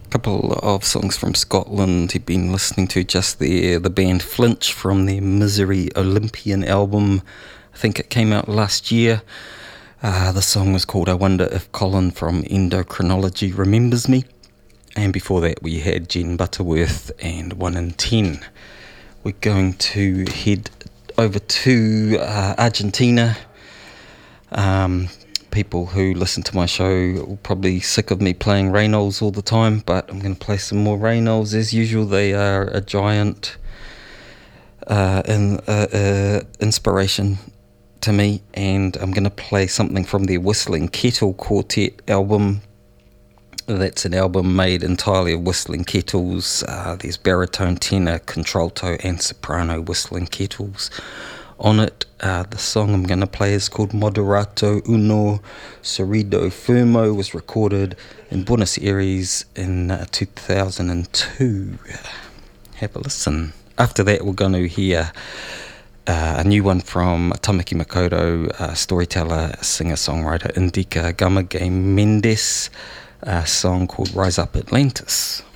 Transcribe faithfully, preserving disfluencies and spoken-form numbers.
Couple of songs from Scotland you've been listening to just there. The band Flinch from their Misery Olympian album. I think it came out last year. Uh, the song was called I Wonder If Colin from Endocrinology Remembers Me. And before that we had Jen Butterworth and one in ten. We're going to head over to uh, Argentina. Um... People who listen to my show will probably sick of me playing Reynolds all the time, but I'm going to play some more Reynolds. As usual, they are a giant uh, in, uh, uh, inspiration to me, and I'm going to play something from their Whistling Kettle Quartet album. That's an album made entirely of whistling kettles. Uh, there's baritone, tenor, contralto, and soprano whistling kettles on it. Uh, the song I'm going to play is called Moderato Uno Sorrido Fermo. Was recorded in Buenos Aires in uh, two thousand two. Have a listen. After that we're going to hear uh, a new one from Tamaki Makoto, uh, storyteller, singer-songwriter Indica Gamage Mendes, a song called Rise Up Atlantis.